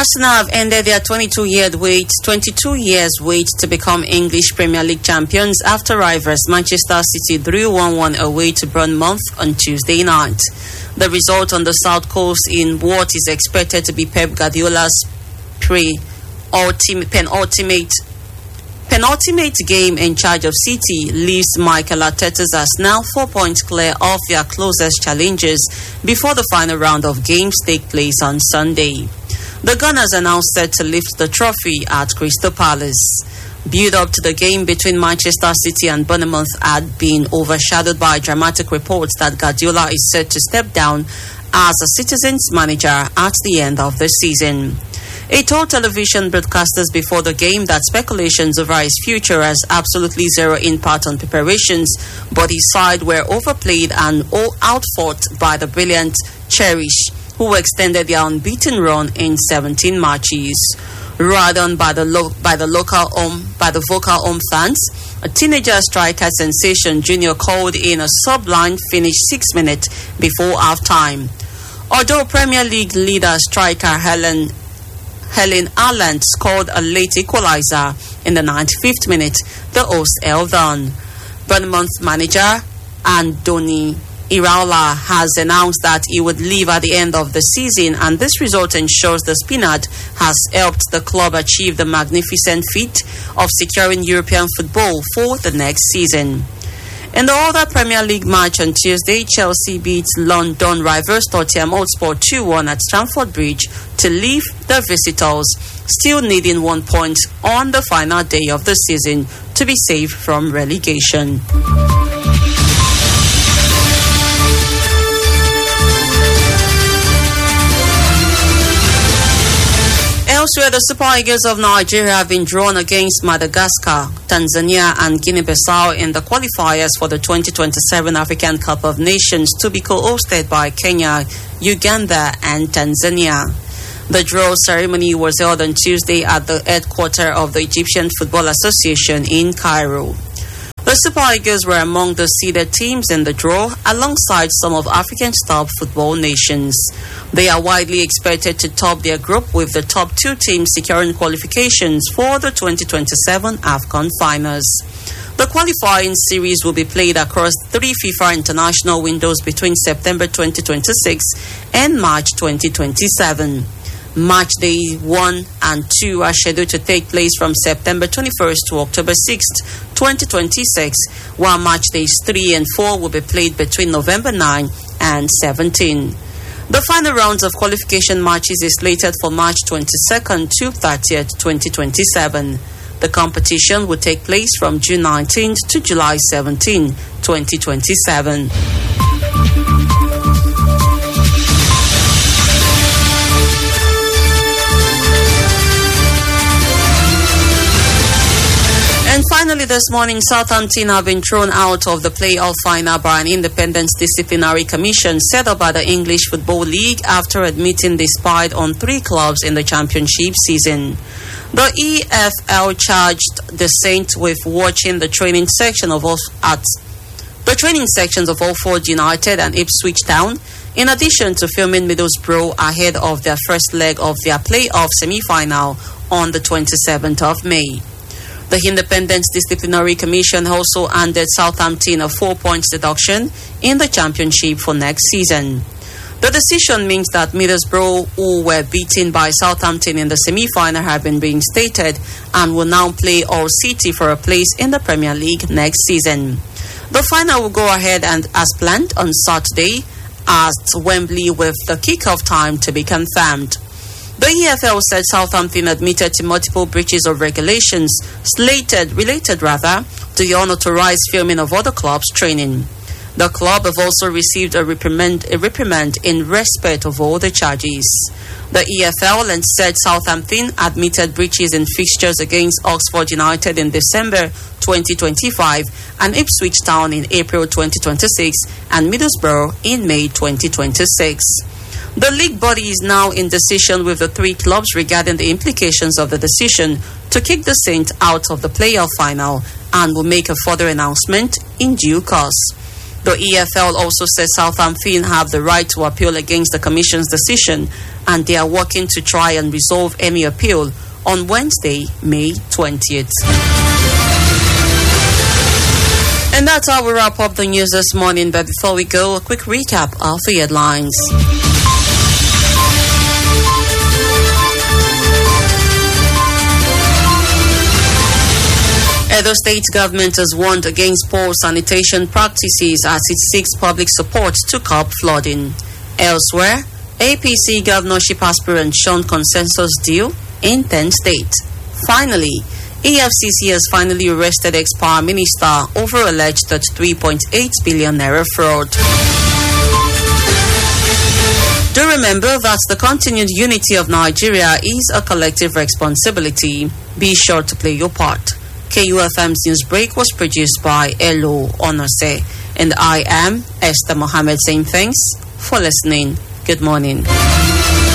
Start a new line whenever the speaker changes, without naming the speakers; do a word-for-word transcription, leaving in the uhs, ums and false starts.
Arsenal have ended their twenty-two year wait, twenty-two years wait to become English Premier League champions after rivals Manchester City drew one one away to Bournemouth on Tuesday night. The result on the South Coast in what is expected to be Pep Guardiola's pre-ultimate, penultimate, penultimate game in charge of City leaves Mikel Arteta's Arsenal four points clear of their closest challengers before the final round of games take place on Sunday. The Gunners are now set to lift the trophy at Crystal Palace. Build up to the game between Manchester City and Bournemouth had been overshadowed by dramatic reports that Guardiola is set to step down as a Citizens manager at the end of the season. He told television broadcasters before the game that speculations over his future has absolutely zero impact on preparations, but his side were overplayed and outfought by the brilliant Cherish, who extended their unbeaten run in seventeen matches. Run on by the lo- by the local home by the vocal home fans, a teenager striker sensation Junior called in a sublime finish six minutes before half-time. Although Premier League leader striker Helen Helen Haaland scored a late equalizer in the ninety-fifth minute, the host held on. Bournemouth manager Andoni Iraola has announced that he would leave at the end of the season, and this result ensures the Spaniard has helped the club achieve the magnificent feat of securing European football for the next season. In the other Premier League match on Tuesday, Chelsea beat London rivals Tottenham Hotspur two one at Stamford Bridge to leave the visitors still needing one point on the final day of the season to be saved from relegation. Elsewhere, the Super Eagles of Nigeria have been drawn against Madagascar, Tanzania and Guinea-Bissau in the qualifiers for the twenty twenty-seven African Cup of Nations to be co-hosted by Kenya, Uganda and Tanzania. The draw ceremony was held on Tuesday at the headquarters of the Egyptian Football Association in Cairo. The Super Eagles were among the seeded teams in the draw alongside some of Africa's top football nations. They are widely expected to top their group with the top two teams securing qualifications for the twenty twenty-seven AFCON finals. The qualifying series will be played across three FIFA international windows between September twenty twenty-six and March twenty twenty-seven. Match day one and two are scheduled to take place from September twenty-first to October sixth, twenty twenty-six, while match days three and four will be played between November ninth and seventeenth. The final rounds of qualification matches is slated for March twenty-second to thirtieth, twenty twenty-seven. The competition will take place from June nineteenth to July seventeenth, twenty twenty-seven. And finally this morning, Southampton have been thrown out of the playoff final by an independent disciplinary commission set up by the English Football League after admitting they spied on three clubs in the championship season. The E F L charged the Saints with watching the training section of at the training sections of Oxford United and Ipswich Town, in addition to filming Middlesbrough ahead of their first leg of their playoff semi-final on the twenty-seventh of May. The Independent Disciplinary Commission also handed Southampton a four points deduction in the championship for next season. The decision means that Middlesbrough, who were beaten by Southampton in the semi-final, have been reinstated and will now play Hull City for a place in the Premier League next season. The final will go ahead and as planned on Saturday at Wembley with the kick-off time to be confirmed. The E F L said Southampton admitted to multiple breaches of regulations slated, related rather, to the unauthorized filming of other clubs' training. The club have also received a reprimand, a reprimand in respect of all the charges. The E F L and said Southampton admitted breaches in fixtures against Oxford United in December twenty twenty-five and Ipswich Town in April twenty twenty-six and Middlesbrough in May twenty twenty-six. The league body is now in decision with the three clubs regarding the implications of the decision to kick the Saints out of the playoff final and will make a further announcement in due course. The E F L also says Southampton have the right to appeal against the Commission's decision and they are working to try and resolve any appeal on Wednesday, May twentieth. And that's how we wrap up the news this morning. But before we go, a quick recap of the headlines. Edo State government has warned against poor sanitation practices as it seeks public support to curb flooding. Elsewhere, A P C governorship aspirant shown consensus deal in ten states. Finally, E F C C has finally arrested ex-power minister over alleged thirty-three point eight billion naira fraud. Do remember that the continued unity of Nigeria is a collective responsibility. Be sure to play your part. K U F M's News Break was produced by Elo Onose, and I am Esther Mohammed saying thanks for listening. Good morning.